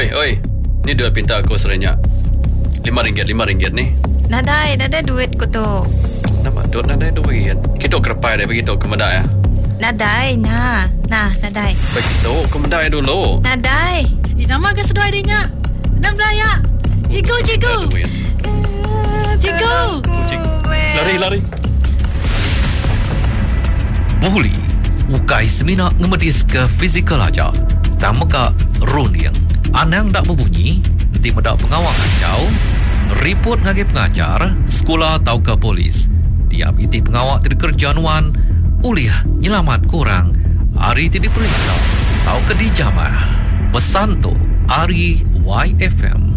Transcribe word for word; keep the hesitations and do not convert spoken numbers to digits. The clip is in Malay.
Oi, oi. Ni duit pinta aku serenyak. Lima ringgit, lima ringgit ni. Nadai, nadai duit ko to. Nama tu nadai duit. Kita kerpai dah begitu ke medai ya. Nadai, nah. Nah, nadai. Begitu ke medai dulu. Nadai. Eh, nama ke sedoi dia. Enam belaya. Cikgu, cikgu. Cikgu. Lari, lari. Buli, ukai semina ngemedis ke fizikal aja. Tamaka runing. Anang dak berbunyi, nanti medak pengawal kacau. Report ngagi pengajar, sekolah atau ke polis. Tiap iti pengawal terkerja nuan, uliah nyelamat kurang. Hari ti diperiksa, tau ke dijamah. Pesan tu, Ari Y F M.